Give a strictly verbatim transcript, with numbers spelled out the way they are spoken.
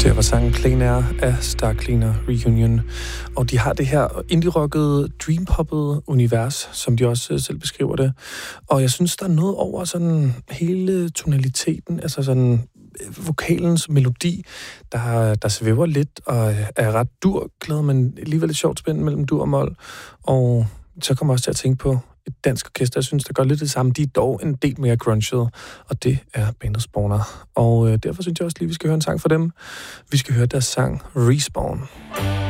Det var sangen Plein Air af Star Cleaner Reunion. Og de har det her indie-rockede, dream-poppede univers, som de også selv beskriver det. Og jeg synes, der er noget over sådan hele tonaliteten, altså sådan vokalens melodi, der, der svæver lidt og er ret durglad, men alligevel lidt sjovt spændt mellem dur og mol. Og så kommer jeg også til at tænke på et dansk orkester, jeg synes, der gør lidt det samme. De er dog en del mere grunget, og det er bandet Spawner. Og øh, derfor synes jeg også lige, vi skal høre en sang fra dem. Vi skal høre deres sang Respawn.